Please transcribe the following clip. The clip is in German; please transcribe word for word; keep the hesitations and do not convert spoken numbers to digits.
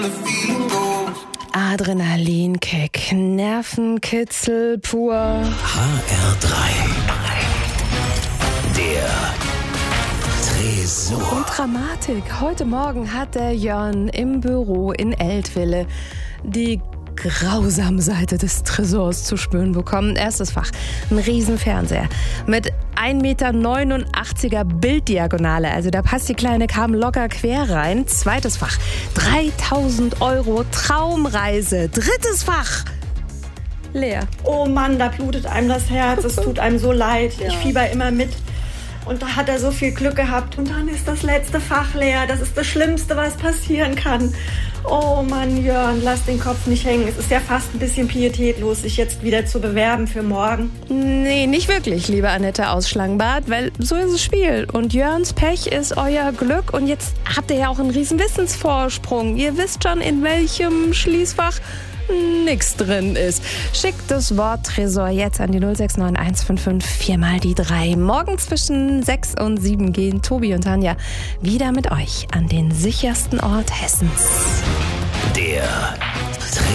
Adrenalinkick, Nervenkitzel pur. H R drei. Der Tresor. Und Dramatik. Heute Morgen hat der Jörn im Büro in Eltville die grausame Seite des Tresors zu spüren bekommen. Erstes Fach, ein Riesenfernseher mit ein Meter neunundachtziger Bilddiagonale. Also da passt die kleine Kam locker quer rein. Zweites Fach, dreitausend Euro Traumreise. Drittes Fach, leer. Oh Mann, da blutet einem das Herz. Es tut einem so leid. Ich fieber immer mit. Und da hat er so viel Glück gehabt. Und dann ist das letzte Fach leer. Das ist das Schlimmste, was passieren kann. Oh Mann, Jörn, lass den Kopf nicht hängen. Es ist ja fast ein bisschen pietätlos, sich jetzt wieder zu bewerben für morgen. Nee, nicht wirklich, liebe Annette aus Schlangenbad, weil so ist das Spiel. Und Jörns Pech ist euer Glück. Und jetzt habt ihr ja auch einen riesen Wissensvorsprung. Ihr wisst schon, in welchem Schließfach nix drin ist. Schickt das Wort Tresor jetzt an die null sechs neun eins fünf fünf vier mal die drei. Morgen zwischen sechs und sieben gehen Tobi und Tanja wieder mit euch an den sichersten Ort Hessens. Der